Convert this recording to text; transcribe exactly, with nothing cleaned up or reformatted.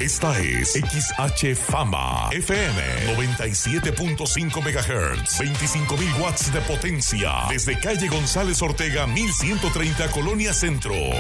Esta es X H Fama F M noventa y siete punto cinco megahertz, veinticinco mil watts de potencia, desde calle González Ortega mil ciento treinta, Colonia Centro,